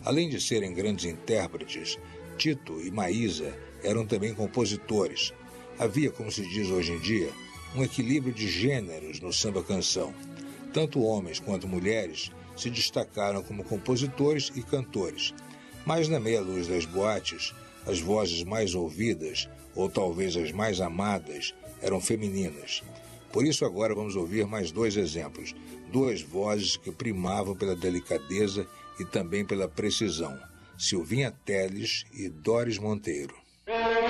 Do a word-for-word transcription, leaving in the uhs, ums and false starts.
Além de serem grandes intérpretes, Tito e Maísa eram também compositores. Havia, como se diz hoje em dia, um equilíbrio de gêneros no samba-canção. Tanto homens quanto mulheres se destacaram como compositores e cantores. Mas na meia-luz das boates, as vozes mais ouvidas, ou talvez as mais amadas, eram femininas. Por isso agora vamos ouvir mais dois exemplos, duas vozes que primavam pela delicadeza e também pela precisão, Silvinha Telles e Doris Monteiro.